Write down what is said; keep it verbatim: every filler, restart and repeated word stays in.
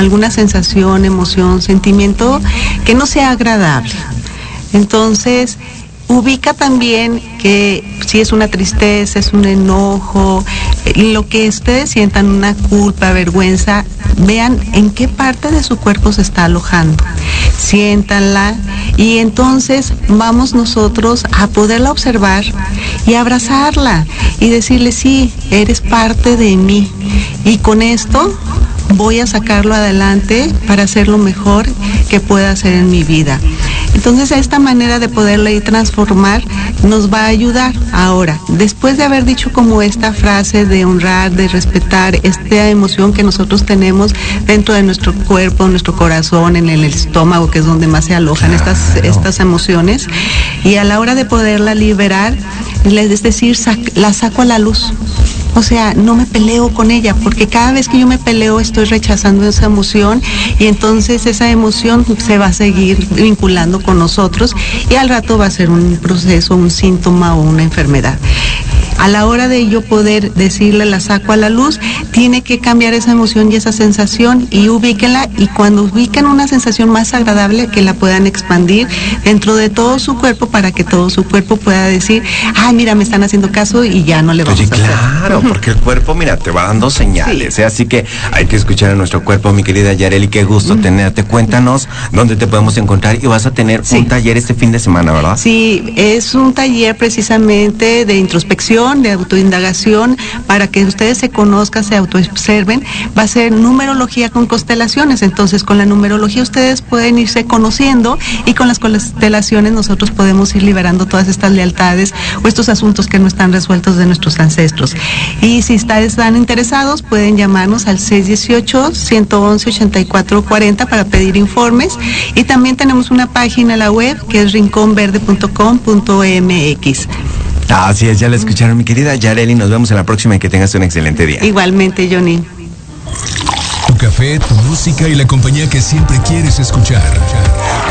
alguna sensación, emoción, sentimiento que no sea agradable. Entonces, ubica también que si es una tristeza, es un enojo, lo que ustedes sientan, una culpa, vergüenza, vean en qué parte de su cuerpo se está alojando. Siéntanla y entonces vamos nosotros a poderla observar y abrazarla y decirle, sí, eres parte de mí. Y con esto voy a sacarlo adelante para hacer lo mejor que pueda hacer en mi vida. Entonces, esta manera de poderla ir transformar nos va a ayudar. Ahora, después de haber dicho como esta frase de honrar, de respetar esta emoción que nosotros tenemos dentro de nuestro cuerpo, nuestro corazón, en el estómago, que es donde más se alojan estas, estas emociones, y a la hora de poderla liberar, es decir, sac- la saco a la luz. O sea, no me peleo con ella, porque cada vez que yo me peleo estoy rechazando esa emoción y entonces esa emoción se va a seguir vinculando con nosotros y al rato va a ser un proceso, un síntoma o una enfermedad. A la hora de yo poder decirle, la saco a la luz, tiene que cambiar esa emoción y esa sensación y ubíquenla, y cuando ubiquen una sensación más agradable, que la puedan expandir dentro de todo su cuerpo para que todo su cuerpo pueda decir, ay, mira, me están haciendo caso y ya no le vamos Oye, a hacer. Claro, porque el cuerpo, mira, te va dando señales, sí. ¿eh? Así que hay que escuchar a nuestro cuerpo, mi querida Yareli, qué gusto mm. tenerte. Cuéntanos dónde te podemos encontrar y vas a tener sí. un taller este fin de semana, ¿verdad? Sí, es un taller precisamente de introspección, de autoindagación, para que ustedes se conozcan, se autoobserven. Va a ser numerología con constelaciones. Entonces, con la numerología ustedes pueden irse conociendo y con las constelaciones nosotros podemos ir liberando todas estas lealtades o estos asuntos que no están resueltos de nuestros ancestros. Y si ustedes están interesados, pueden llamarnos al seis uno ocho, uno uno uno, ocho cuatro cuatro cero para pedir informes. Y también tenemos una página en la web que es rincón verde punto com punto m x. Así es, ya la escucharon, mi querida Yareli. Nos vemos en la próxima y que tengas un excelente día. Igualmente, Johnny. Tu café, tu música y la compañía que siempre quieres escuchar.